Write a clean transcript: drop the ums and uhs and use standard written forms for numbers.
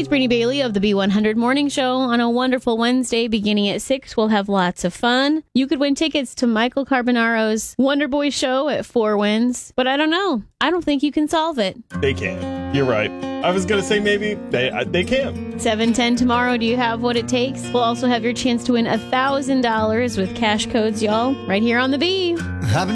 It's Brittany Bailey of the B100 Morning Show. On a wonderful Wednesday beginning at 6, we'll have lots of fun. You could win tickets to Michael Carbonaro's Wonder Boy show at 4 Winds. But I don't know. I don't think you can solve it. They can. You're right. I was going to say maybe they can. 7:10 tomorrow. Do you have what it takes? We'll also have your chance to win $1,000 with cash codes, y'all, right here on the B.